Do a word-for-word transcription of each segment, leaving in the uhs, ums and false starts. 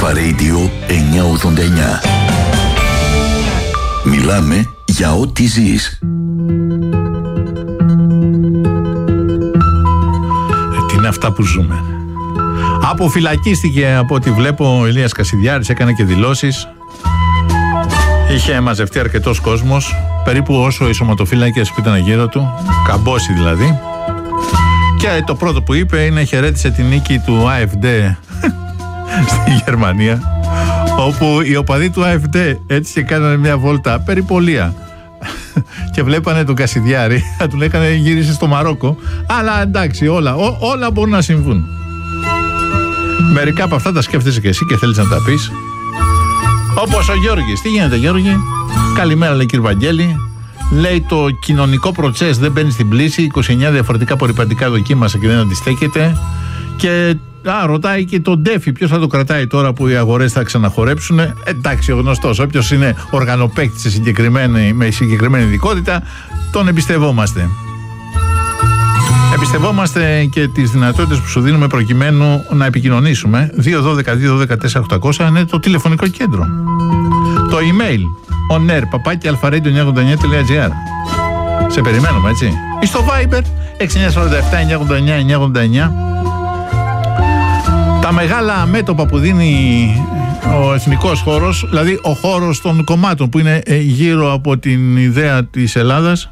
Αλφα Radio εννιακόσια ογδόντα εννιά. Μιλάμε για ό,τι ζεις. Ε, τι είναι αυτά που ζούμε. Αποφυλακίστηκε από ό,τι βλέπω ο Ηλίας Κασιδιάρης, έκανε και δηλώσεις. Είχε μαζευτεί αρκετός κόσμος, περίπου όσο οι σωματοφύλακες που ήταν γύρω του, καμπόσοι δηλαδή. Και το πρώτο που είπε είναι χαιρέτησε την νίκη του AfD στη Γερμανία, όπου οι οπαδοί του AfD έτσι και κάνανε μια βόλτα περιπολία και βλέπανε τον Κασιδιάρη, θα του λέγανε γύρισε στο Μαρόκο, αλλά εντάξει όλα, ό, όλα μπορούν να συμβούν. Μερικά από αυτά τα σκέφτεσαι και εσύ και θέλεις να τα πεις. Όπως ο Γιώργης. Τι γίνεται Γιώργη? Καλημέρα λέει κύριε Βαγγέλη. Λέει το κοινωνικό προτσές δεν μπαίνει στην πλήση. είκοσι εννιά διαφορετικά απορριπαντικά δοκίμασα και δεν αντιστέκεται. Και α, ρωτάει και τον Ντέφι ποιος θα το κρατάει τώρα που οι αγορές θα ξαναχορέψουν. Ε, εντάξει, ο γνωστός. Όποιος είναι οργανοπαίκτης σε συγκεκριμένη, με συγκεκριμένη ειδικότητα, τον εμπιστευόμαστε. Εμπιστευόμαστε και τις δυνατότητες που σου δίνουμε προκειμένου να επικοινωνήσουμε. δύο δώδεκα δύο δώδεκα τέσσερα οκτακόσια είναι το τηλεφωνικό κέντρο. Το email onair παπάκι αλφα ρέιντιο εννιακόσια ογδόντα εννιά τελεία τζι άρ. Σε περιμένουμε, έτσι. Ή στο Viber έξι εννιά τέσσερα επτά εννιακόσια ογδόντα εννιά εννιακόσια ογδόντα εννιά. Τα μεγάλα μέτωπα που δίνει ο εθνικός χώρος, δηλαδή ο χώρος των κομμάτων που είναι γύρω από την ιδέα της Ελλάδας,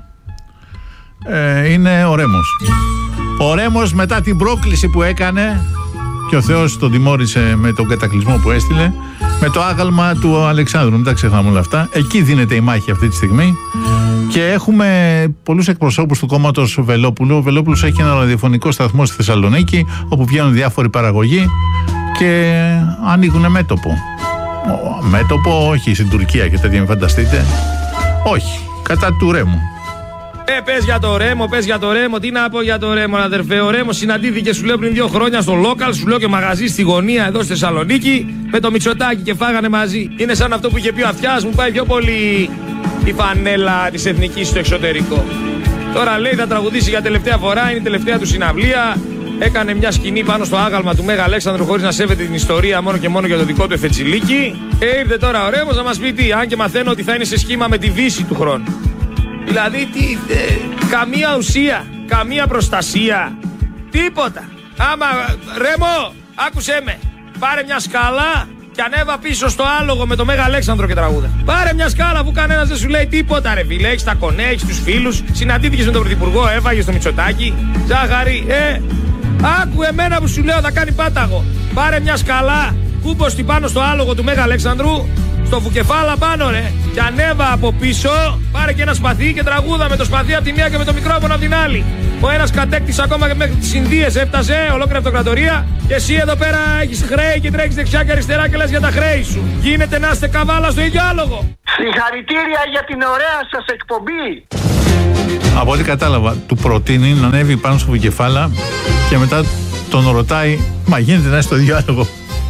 ε, είναι ο Ρέμος. Ο Ρέμος μετά την πρόκληση που έκανε, και ο Θεός τον τιμώρησε με τον κατακλυσμό που έστειλε, με το άγαλμα του Αλεξάνδρου, μην τα ξεχνάμε όλα αυτά. Εκεί δίνεται η μάχη αυτή τη στιγμή. Και έχουμε πολλούς εκπροσώπους του κόμματος Βελόπουλου. Ο Βελόπουλος έχει ένα ραδιοφωνικό σταθμό στη Θεσσαλονίκη, όπου βγαίνουν διάφοροι παραγωγοί και ανοίγουν μέτωπο. Μέτωπο, όχι στην Τουρκία και τέτοια, μην φανταστείτε. Όχι, κατά του Ρέμου. Ε, πες για το Ρέμο, πες για το Ρέμο. Τι να πω για το Ρέμο, αδερφέ? Ο Ρέμο συναντήθηκε, σου λέω, πριν δύο χρόνια στο local, σου λέω, και μαγαζί στη γωνία εδώ στη Θεσσαλονίκη, με το Μητσοτάκη και φάγανε μαζί. Είναι σαν αυτό που είχε πει ο Αυτιάς, μου πάει πιο πολύ η φανέλα της εθνικής στο εξωτερικό. Τώρα λέει θα τραγουδήσει για τελευταία φορά, είναι η τελευταία του συναυλία. Έκανε μια σκηνή πάνω στο άγαλμα του Μέγα Αλέξανδρου χωρίς να σέβεται την ιστορία, μόνο και μόνο για το δικό του εφετζιλίκι. Και ήρθε τώρα ο Ρέμος να μας πει τι, αν και μαθαίνω ότι θα είναι σε σχήμα με τη Δύση του χρόνου. Δηλαδή τι, ε, καμία ουσία, καμία προστασία, τίποτα. Άμα, Ρέμο, άκουσέ με, πάρε μια σκάλα και ανέβα πίσω στο άλογο με το Μέγα Αλέξανδρο και τραγούδα. Πάρε μια σκάλα που κανένας δεν σου λέει τίποτα, ρε φίλε. Έχεις τα κονέ, έχεις τους φίλους, συναντήθηκες με τον Πρωθυπουργό, έφαγες το Μητσοτάκη. Ζάχαρη, ε, άκου εμένα που σου λέω θα κάνει πάταγο. Πάρε μια σκάλα, κούμποστη πάνω στο άλογο του Μέγα Αλέξανδρου, στο φουκεφάλα πάνω ρε, και ανέβα από πίσω, πάρε και ένα σπαθί και τραγούδα με το σπαθί από τη μία και με το μικρόφωνο από την άλλη. Ο ένας κατέκτης ακόμα και μέχρι τις Ινδίες έφτασε, ολόκληρη αυτοκρατορία, και εσύ εδώ πέρα έχεις χρέη και τρέχεις δεξιά και αριστερά και λες για τα χρέη σου. Γίνεται να είστε καβάλα στο ίδιο άλογο. Συγχαρητήρια για την ωραία σας εκπομπή. Από ό,τι κατάλαβα, του προτείνει να ανέβει πάνω στο φουκεφάλα και μετά τον ρωτάει, μα γίνεται να είσαι στο ίδιο άλογο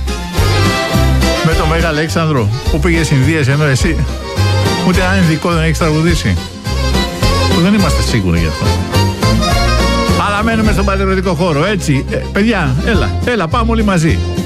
με το Μέγα Αλέξανδρο που πήγε στις Ινδίες, ενώ εσύ ούτε αν είναι δικό δεν έχεις τραγουδήσει? Που δεν είμαστε σίγουροι γι' αυτό. Αλλά μένουμε στον πατριωτικό χώρο, έτσι. Ε, παιδιά, έλα, έλα, πάμε όλοι μαζί.